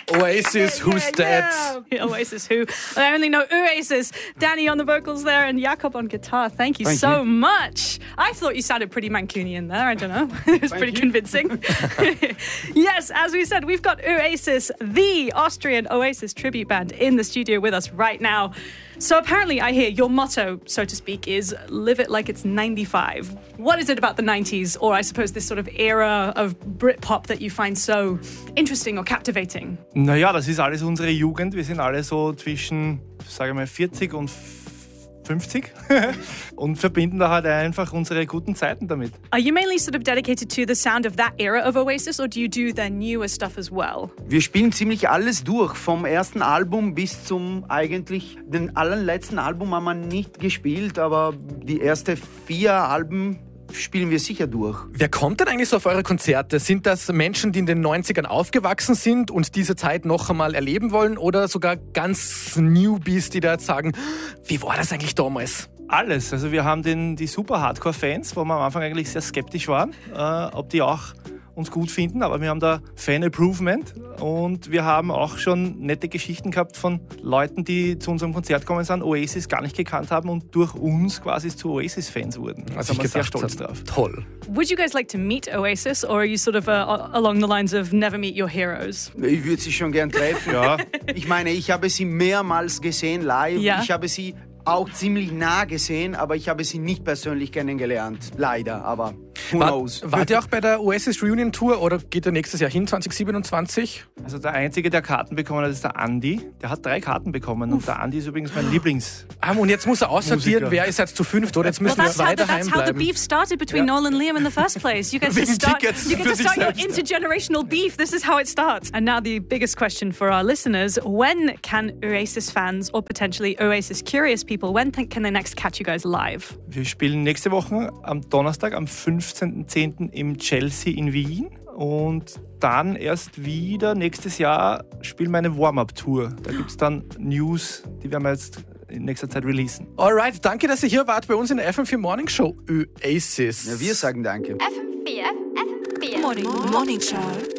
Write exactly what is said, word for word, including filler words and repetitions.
Oasis, Who's yeah, That? Yeah. Oasis Who. I only know Oasis. Danny on the vocals there and Jakob on guitar. Thank you Thank so you. much. I thought you sounded pretty Mancunian there. I don't know. It was pretty you. convincing. Yes, as we said, we've got Oasis, the Austrian Oasis tribute band, in the studio with us right now. So apparently I hear your motto, so to speak, is live it like it's ninety-five. What is it about the nineties, or I suppose this sort of era of Britpop that you find so interesting or captivating? Naja, das ist alles unsere Jugend. Wir sind alle so zwischen, sage ich mal, vierzig und fünfzig und verbinden da halt einfach unsere guten Zeiten damit. Are you mainly sort of dedicated to the sound of that era of Oasis, or do you do their newer stuff as well? Wir spielen ziemlich alles durch, vom ersten Album bis zum eigentlich, den allerletzten Album haben wir nicht gespielt, aber die ersten vier Alben spielen wir sicher durch. Wer kommt denn eigentlich so auf eure Konzerte? Sind das Menschen, die in den neunzigern aufgewachsen sind und diese Zeit noch einmal erleben wollen, oder sogar ganz Newbies, die da jetzt sagen, wie war das eigentlich damals? Alles. Also wir haben den, die super Hardcore-Fans, wo wir am Anfang eigentlich sehr skeptisch waren, äh, ob die auch uns gut finden, aber wir haben da Fan-Approvement und wir haben auch schon nette Geschichten gehabt von Leuten, die zu unserem Konzert gekommen sind, Oasis gar nicht gekannt haben und durch uns quasi zu Oasis-Fans wurden. Da sind wir sehr stolz drauf. Toll. Would you guys like to meet Oasis, or are you sort of uh, along the lines of never meet your heroes? Ich würde sie schon gern treffen. Ja. Ich meine, ich habe sie mehrmals gesehen live. Ja. Ich habe sie auch ziemlich nah gesehen, aber ich habe sie nicht persönlich kennengelernt. Leider, aber who knows. War, wart ihr auch bei der Oasis Reunion Tour oder geht ihr nächstes Jahr hin, zwanzig siebenundzwanzig? Also der Einzige, der Karten bekommen hat, ist der Andi. Der hat drei Karten bekommen und der Andi ist übrigens mein Lieblings. Ah, und jetzt muss er aussortieren, Musiker. wer ist jetzt zu fünft, oder? Jetzt müssen Well, wir that's, how zwei the, daheim that's how the bleiben. beef started between Ja. Noel and Liam in the first place. You get to Wegen start, Tickets you get für to sich start your selbst. intergenerational beef. This is how it starts. And now the biggest question for our listeners: when can Oasis fans, or potentially Oasis curious people, when th- can they next catch you guys live? Wir spielen nächste Woche am Donnerstag, am fünfzehnten zehnten im Chelsea in Wien. Und dann erst wieder nächstes Jahr spielen wir eine Warm-Up-Tour. Da gibt es dann News, die werden wir jetzt in nächster Zeit releasen. Alright, danke, dass ihr hier wart bei uns in der F M vier Morning Show. Oasis. Ja, wir sagen danke. F M vier, F M vier. Morning, morning show.